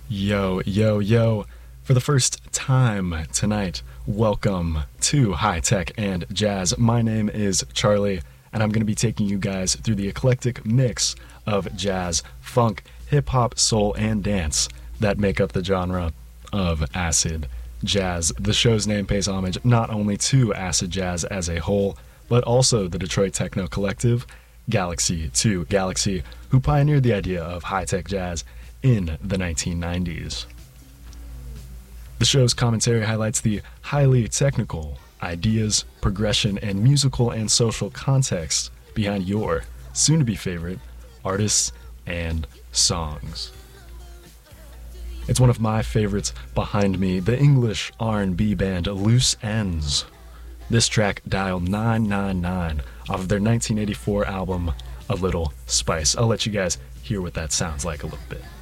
Yo, yo, yo. For the first time tonight, welcome to High Tech and Jazz. My name is Charlie, and I'm going to be taking you guys through the eclectic mix of jazz, funk, hip hop, soul, and dance that make up the genre of acid jazz. The show's name pays homage not only to acid jazz as a whole, but also the Detroit techno collective, Galaxy 2 Galaxy, who pioneered the idea of high-tech jazz in the 1990s. The show's commentary highlights the highly technical ideas, progression, and musical and social context behind your soon-to-be favorite artists and songs. It's one of my favorites behind me, the English R&B band Loose Ends. This track, Dial 999, off of their 1984 album, A Little Spice. I'll let you guys hear what that sounds like a little bit.